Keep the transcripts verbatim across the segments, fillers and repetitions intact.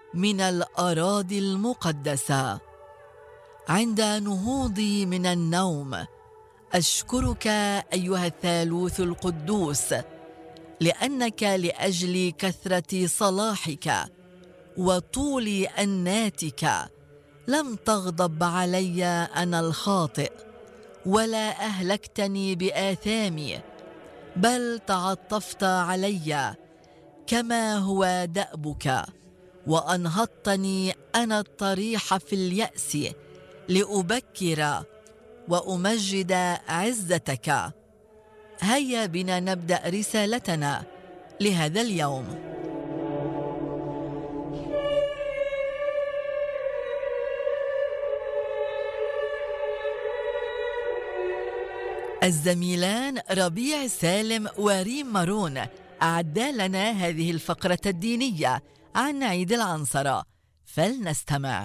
من الأراضي المقدسة. عند نهوضي من النوم أشكرك أيها الثالوث القدوس، لأنك لأجل كثرة صلاحك وطول أناتك لم تغضب علي أنا الخاطئ، ولا أهلكتني بآثامي، بل تعطفت علي كما هو دأبك، وأنهضتني أنا الطريح في اليأس لأبكر وأمجد عزتك. هيا بنا نبدأ رسالتنا لهذا اليوم. الزميلان ربيع سالم وريم مارون أعدا لنا هذه الفقرة الدينية عن عيد العنصرة، فلنستمع.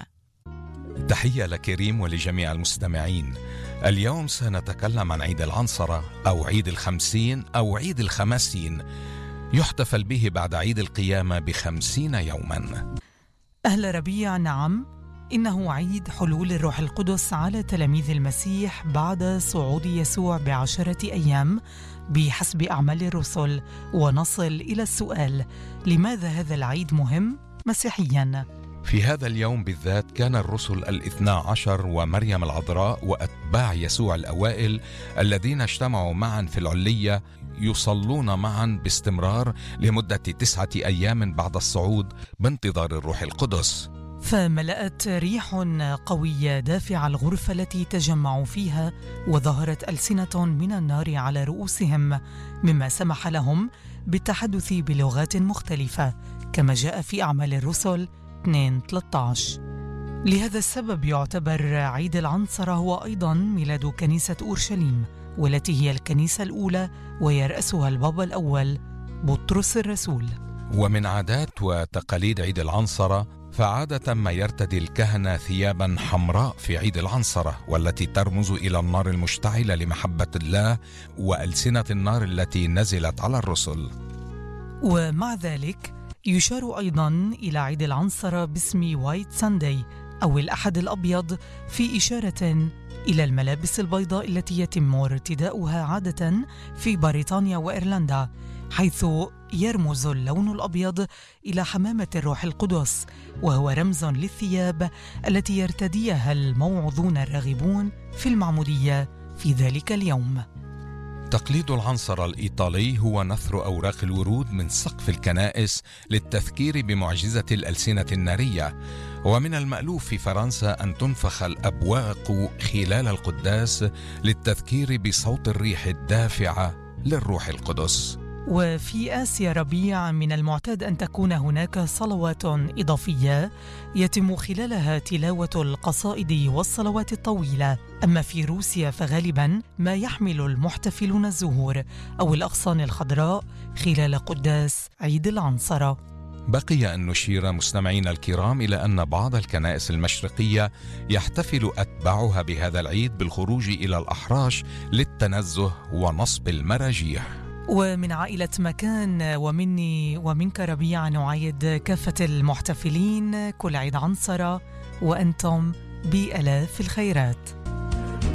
تحية لك ريم ولجميع المستمعين. اليوم سنتكلم عن عيد العنصرة أو عيد الخمسين أو عيد الخمسين، يحتفل به بعد عيد القيامة بخمسين يوما. أهل ربيع، نعم، إنه عيد حلول الروح القدس على تلاميذ المسيح بعد صعود يسوع بعشرة أيام بحسب أعمال الرسل. ونصل إلى السؤال: لماذا هذا العيد مهم مسيحيا؟ في هذا اليوم بالذات كان الرسل الاثنى عشر ومريم العذراء وأتباع يسوع الأوائل الذين اجتمعوا معا في العلية يصلون معا باستمرار لمدة تسعة أيام بعد الصعود بانتظار الروح القدس. فملأت ريح قوية دافعة الغرفة التي تجمعوا فيها، وظهرت ألسنة من النار على رؤوسهم، مما سمح لهم بالتحدث بلغات مختلفة كما جاء في أعمال الرسل اثنين ثلاثة عشر. لهذا السبب يعتبر عيد العنصرة هو أيضا ميلاد كنيسة أورشليم، والتي هي الكنيسة الأولى ويرأسها البابا الأول بطرس الرسول. ومن عادات وتقاليد عيد العنصرة، فعادة ما يرتدي الكهنة ثيابا حمراء في عيد العنصرة، والتي ترمز إلى النار المشتعلة لمحبة الله وألسنة النار التي نزلت على الرسل. ومع ذلك يشار أيضا إلى عيد العنصرة باسم وايت سانداي أو الأحد الأبيض، في إشارة إلى الملابس البيضاء التي يتم ارتداؤها عادة في بريطانيا وإيرلندا، حيث يرمز اللون الأبيض إلى حمامة الروح القدس، وهو رمز للثياب التي يرتديها الموعظون الراغبون في المعمودية في ذلك اليوم. تقليد العنصرة الإيطالي هو نثر أوراق الورود من سقف الكنائس للتذكير بمعجزة الألسنة النارية. ومن المألوف في فرنسا أن تنفخ الأبواق خلال القداس للتذكير بصوت الريح الدافعة للروح القدس. وفي آسيا ربيع من المعتاد أن تكون هناك صلوات إضافية يتم خلالها تلاوة القصائد والصلوات الطويلة. أما في روسيا فغالبا ما يحمل المحتفلون الزهور أو الأغصان الخضراء خلال قداس عيد العنصرة. بقي أن نشير مستمعين الكرام إلى أن بعض الكنائس المشرقية يحتفل أتباعها بهذا العيد بالخروج إلى الأحراش للتنزه ونصب المراجيح. ومن عائلة مكان ومني ومنك ربيع نعايد كافة المحتفلين كل عيد عنصرة وأنتم بآلاف الخيرات.